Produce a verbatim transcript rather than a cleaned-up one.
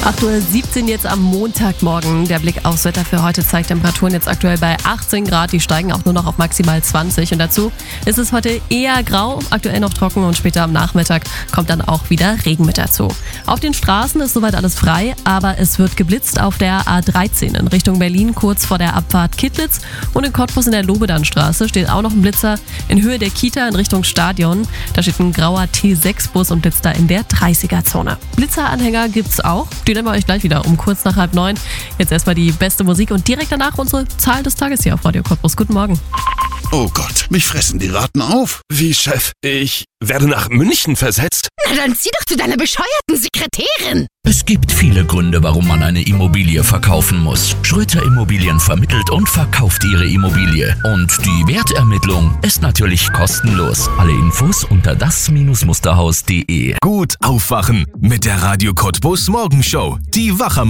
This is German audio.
acht Uhr siebzehn jetzt am Montagmorgen. Der Blick aufs Wetter für heute zeigt Temperaturen jetzt aktuell bei achtzehn Grad. Die steigen auch nur noch auf maximal zwanzig. Und dazu ist es heute eher grau, aktuell noch trocken und später am Nachmittag kommt dann auch wieder Regen mit dazu. Auf den Straßen ist soweit alles frei, aber es wird geblitzt auf der A dreizehn in Richtung Berlin, kurz vor der Abfahrt Kittlitz. Und in Cottbus in der Lobedanstraße steht auch noch ein Blitzer in Höhe der Kita in Richtung Stadion. Da steht ein grauer T sechs Bus und blitzt da in der dreißiger-Zone. Blitzeranhänger gibt's auch. Die nennen wir euch gleich wieder um kurz nach halb neun. Jetzt erstmal die beste Musik und direkt danach unsere Zahl des Tages hier auf Radio Cottbus. Guten Morgen. Oh Gott, mich fressen die Ratten auf. Wie, Chef? Ich werde nach München versetzt? Na dann zieh doch zu deiner bescheuerten Sekretärin. Es gibt viele Gründe, warum man eine Immobilie verkaufen muss. Schröter Immobilien vermittelt und verkauft ihre Immobilie. Und die Wertermittlung ist natürlich kostenlos. Alle Infos unter das Musterhaus punkt de. Gut aufwachen mit der Radio Cottbus Morgenshow. Die Wacher